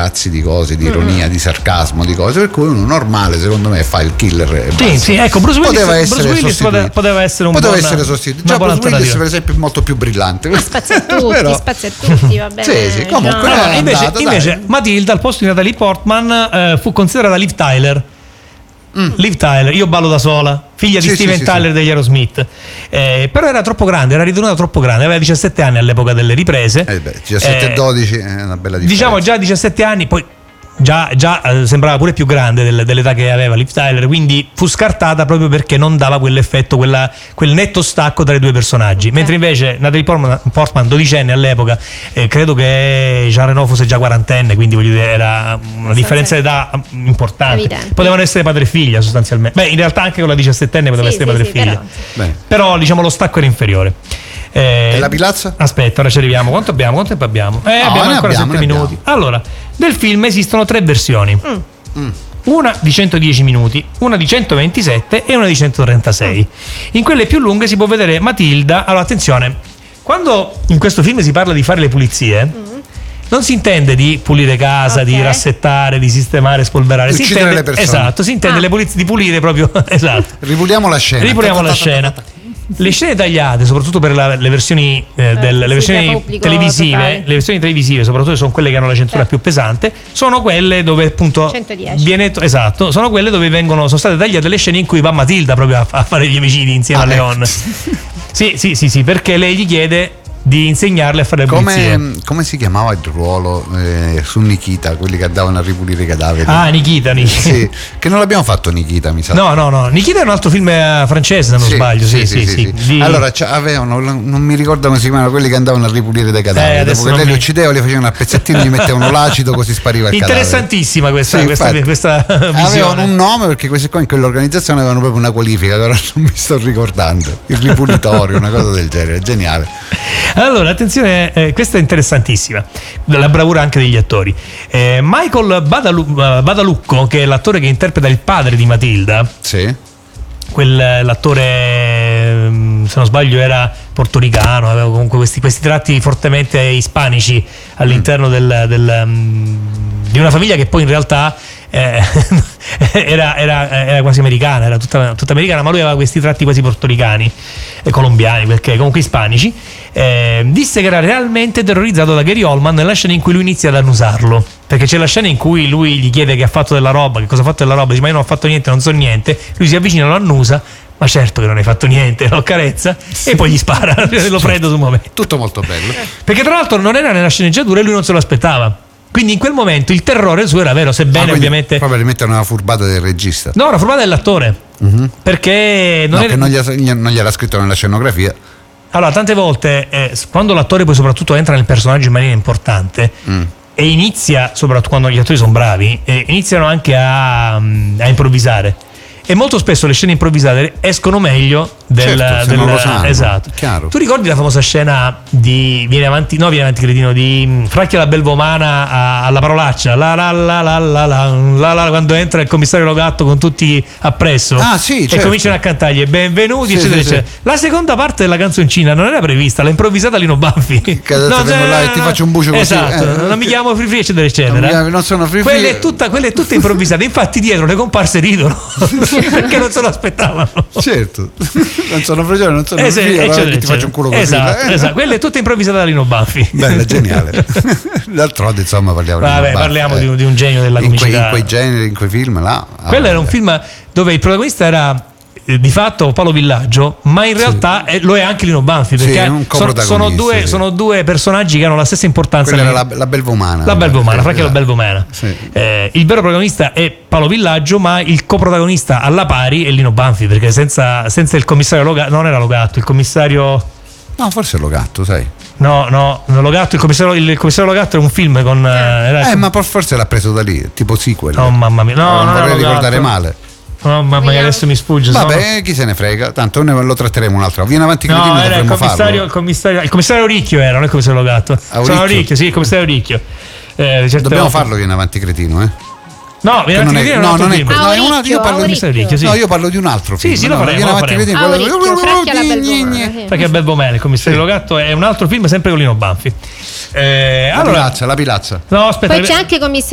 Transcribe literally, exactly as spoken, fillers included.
sprazzi di cose, di ironia, mm. di sarcasmo, di cose, per cui uno normale secondo me fa il killer e sì, basta. sì, ecco, Bruce Willis, poteva essere Bruce Willis poteva, poteva essere un poteva buon, essere sostituito. Già Bruce Willis per esempio è molto più brillante. Ma spazia a tutti, Però... spazia a tutti, va bene. Sì, sì, comunque no, è invece, andata, invece Matilda al posto di Natalie Portman eh, fu considerata Liv Tyler. Mm. Liv Tyler, Io ballo da sola, figlia di sì, Steven sì, Tyler sì. degli Aerosmith, eh, però era troppo grande, era ritenuta troppo grande, aveva diciassette anni all'epoca delle riprese. Eh beh, diciassette e dodici è una bella differenza. Diciamo già a diciassette anni, poi già, già eh, sembrava pure più grande del, dell'età che aveva Liv Tyler, quindi fu scartata proprio perché non dava quell'effetto, quella, quel netto stacco tra i due personaggi. Okay. Mentre invece Natalie Portman, Portman dodicenne all'epoca, eh, credo che Jean Reno fosse già quarantenne, quindi voglio dire era una differenza d'età importante. Evidente. Potevano essere padre e figlia sostanzialmente. Beh, in realtà anche con la diciassettenne poteva sì, essere sì, padre sì, e figlia. Però, però diciamo lo stacco era inferiore. Eh, e la pilazza? Aspetta, ora ci arriviamo. Quanto abbiamo? Quanto tempo abbiamo? Eh, no, abbiamo ancora abbiamo, sette minuti. Allora, del film esistono tre versioni. Mm. Mm. Una di centodieci minuti, una di centoventisette e una di centotrentasei. In quelle più lunghe si può vedere Matilda. Allora, attenzione, quando in questo film si parla di fare le pulizie, mm. non si intende di pulire casa, okay. di rassettare, di sistemare, spolverare. Di si uccidere intende, le persone. Esatto, si intende ah. le pulizie, di pulire proprio. Esatto. Ripuliamo la scena. Ripuliamo la scena. Le scene tagliate, soprattutto per la, le versioni, eh, del, eh, le sì, versioni televisive, totale. le versioni televisive, soprattutto sono quelle che hanno la censura certo. più pesante, sono quelle dove appunto centodieci viene esatto, sono quelle dove vengono sono state tagliate le scene in cui va Matilda proprio a, a fare gli omicidi insieme ah, a Leon. Eh. Sì, sì, sì, sì, perché lei gli chiede di insegnarle a fare le pulizie. Come, come si chiamava il ruolo eh, su Nikita, quelli che andavano a ripulire i cadaveri? Ah, Nikita, Nikita. Sì, che non l'abbiamo fatto Nikita, mi sa. No, no, no. Nikita è un altro film francese, se non sì, sbaglio. Sì, sì, sì, sì, sì. sì. Di... Allora avevano, non mi ricordo come si chiamavano, quelli che andavano a ripulire dei cadaveri. Eh, Dopo che lei li uccideva, li facevano a pezzettini, gli mettevano l'acido, così spariva il cadavere. Interessantissima questa, sì, questa, infatti, questa visione. Avevano un nome perché questi qua in quell'organizzazione avevano proprio una qualifica, che ora non mi sto ricordando. Il ripulitorio, una cosa del genere, geniale. Allora, attenzione, eh, questa è interessantissima, la bravura anche degli attori. Eh, Michael Badalu- Badalucco, che è l'attore che interpreta il padre di Matilda, sì. quel, l'attore, se non sbaglio, era portoricano, aveva comunque questi, questi tratti fortemente ispanici all'interno mm. del, del, di una famiglia che poi in realtà eh, era, era, era quasi americana, era tutta, tutta americana, ma lui aveva questi tratti quasi portoricani e colombiani, perché comunque ispanici. Eh, disse che era realmente terrorizzato da Gary Oldman nella scena in cui lui inizia ad annusarlo, perché c'è la scena in cui lui gli chiede che ha fatto della roba, che cosa ha fatto della roba, dice ma io non ho fatto niente, non so niente, lui si avvicina, lo annusa, ma certo che non hai fatto niente, lo accarezza sì. e poi gli spara, lo prende sul momento. Tutto molto bello, perché tra l'altro non era nella sceneggiatura e lui non se lo aspettava. Quindi in quel momento il terrore suo era vero, sebbene ah, ovviamente. Proprio li mettono una furbata del regista. No, una furbata dell'attore. Uh-huh. Perché non, no, era... che non, gli, non gliel'ha scritto nella scenografia. Allora, tante volte eh, quando l'attore poi soprattutto entra nel personaggio in maniera importante mm. e inizia, soprattutto quando gli attori sono bravi, eh, iniziano anche a, a improvvisare. E molto spesso le scene improvvisate escono meglio del, certo, del non lo sanno, esatto. Chiaro. Tu ricordi la famosa scena di Viene avanti, no, Viene avanti cretino, di Fracchia la Belvomana a, alla parolaccia, la la la la la la la la quando entra il commissario Logatto con tutti appresso. Ah, sì, certo. E cominciano a cantargli benvenuti, sì, eccetera, sì, eccetera. Sì. La seconda parte della canzoncina non era prevista, l'ha improvvisata Lino Banfi. Che adesso vengo là e ti faccio un bucio così. Esatto, eh. non mi chiamo Free Free, eccetera, eccetera. Non, mi, non sono Free Free. Quella è tutta, quella è tutta improvvisata. Infatti dietro le comparse ridono perché non se lo aspettavano. Certo, non sono Free, non sono eh, Free, eccetera, allora eccetera. Ti faccio un culo così. Esatto, eh. esatto. Quella è tutta improvvisata da Lino Banfi. Bella, geniale. D'altronde insomma parliamo Vabbè, di Lino parliamo Banfi, di, di un genio della in comicità. quei, in quei generi, in quei film là. Quello era un film dove il protagonista era di fatto Paolo Villaggio, ma in realtà sì. lo è anche Lino Banfi, perché sì, sono, sono, due, sì. sono due personaggi che hanno la stessa importanza. Quella era la, la Belvomana. La Belvomana, Fracchia la Belvomana. Sì. Eh, il vero protagonista è Paolo Villaggio, ma il coprotagonista alla pari è Lino Banfi, perché senza, senza il commissario Logatto, non era Logatto, il commissario... No, forse è Logatto, sai. No, no, Logatto, il commissario, il commissario Logatto è un film con... Eh, era... eh ma forse l'ha preso da lì, tipo sequel. Oh mamma mia, no, non non vorrei Logatto. ricordare male. No, mamma mia, adesso mi sfugge. Vabbè, sono... chi se ne frega, tanto noi lo tratteremo un'altra volta. Viene avanti, cretino, no, era il commissario, il commissario, il commissario Ricchio era, non il commissario Logatto. Sono Ricchio, sì, il commissario Ricchio. Eh, Dobbiamo volte... farlo Viene avanti cretino, eh? No, Viene avanti cretino è un altro film. No, è una, io parlo di Ricchio, sì. No, io parlo di un altro film. Sì, sì, lo faremo. Viene avanti cretino, Fracchia la Belvomana, il commissario Logatto è un altro film sempre con Lino Banfi. Eh, la allora, pilazza, la pilazza. No, aspetta. Poi c'è anche commissario